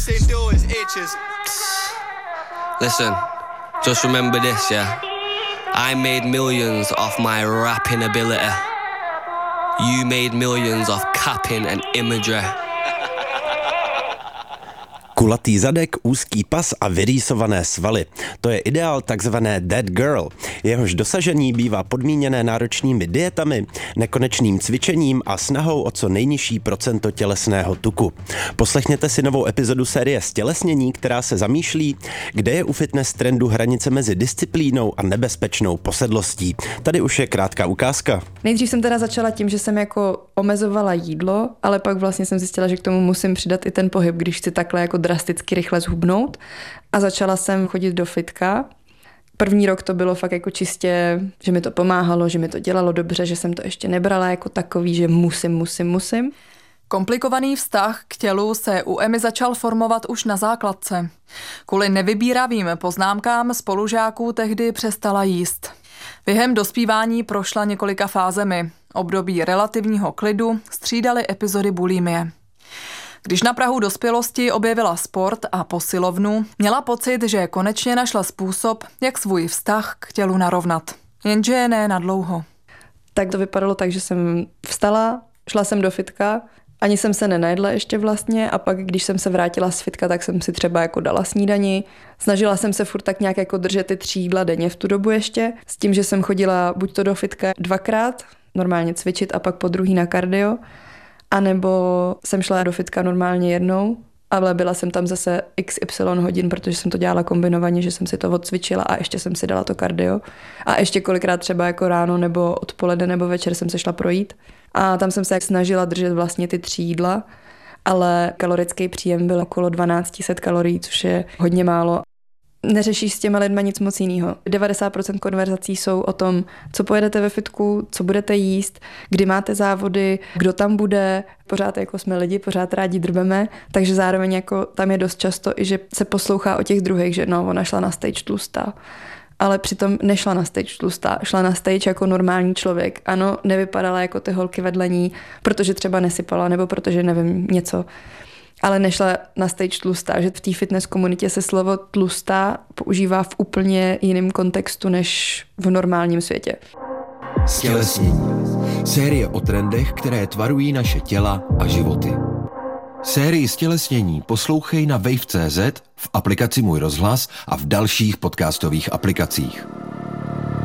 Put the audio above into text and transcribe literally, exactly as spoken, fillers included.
Everything do is itches. Listen, just remember this, yeah? I made millions off my rapping ability. You made millions off capping and imagery. Kulatý zadek, úzký pas a vyrýsované svaly. To je ideál takzvané dead girl. Jehož dosažení bývá podmíněné náročnými dietami, nekonečným cvičením a snahou o co nejnižší procento tělesného tuku. Poslechněte si novou epizodu série Stělesnění, která se zamýšlí, kde je u fitness trendu hranice mezi disciplínou a nebezpečnou posedlostí. Tady už je krátká ukázka. Nejdřív jsem teda začala tím, že jsem jako omezovala jídlo, ale pak vlastně jsem zjistila, že k tomu musím přidat i ten pohyb, když chci takhle jako drasticky rychle zhubnout. A začala jsem chodit do fitka. První rok to bylo fakt jako čistě, že mi to pomáhalo, že mi to dělalo dobře, že jsem to ještě nebrala jako takový, že musím, musím, musím. Komplikovaný vztah k tělu se u Emy začal formovat už na základce. Kvůli nevybíravým poznámkám spolužáků tehdy přestala jíst. Během dospívání prošla několika fázemi. Období relativního klidu střídaly epizody bulimie. Když na prahu dospělosti objevila sport a posilovnu, měla pocit, že konečně našla způsob, jak svůj vztah k tělu narovnat. Jenže ne na dlouho. Tak to vypadalo tak, že jsem vstala, šla jsem do fitka, ani jsem se nenajedla ještě vlastně a pak, když jsem se vrátila z fitka, tak jsem si třeba jako dala snídani. Snažila jsem se furt tak nějak jako držet ty tři jídla denně v tu dobu ještě, s tím, že jsem chodila buď to do fitka dvakrát, normálně cvičit a pak po druhý na kardio, anebo jsem šla do fitka normálně jednou, ale byla jsem tam zase iks ypsilon hodin, protože jsem to dělala kombinovaně, že jsem si to odcvičila a ještě jsem si dala to kardio. A ještě kolikrát třeba jako ráno nebo odpoledne nebo večer jsem se šla projít. A tam jsem se snažila držet vlastně ty tři jídla, ale kalorický příjem byl okolo dvanáct set kalorií, což je hodně málo. Neřešíš s těma lidma nic moc jiného. devadesát procent konverzací jsou o tom, co pojedete ve fitku, co budete jíst, kdy máte závody, kdo tam bude. Pořád jako jsme lidi, pořád rádi drbeme, takže zároveň jako tam je dost často i, že se poslouchá o těch druhých, že no, ona šla na stage tlustá. Ale přitom nešla na stage tlustá, šla na stage jako normální člověk. Ano, nevypadala jako ty holky vedle ní, protože třeba nesypala nebo protože nevím něco. Ale nešla na stage tlustá, že v té fitness komunitě se slovo tlustá používá v úplně jiném kontextu než v normálním světě. Stělesnění. Série o trendech, které tvarují naše těla a životy. Sérii Stělesnění poslouchej na wave tečka cé zet, v aplikaci Můj rozhlas a v dalších podcastových aplikacích.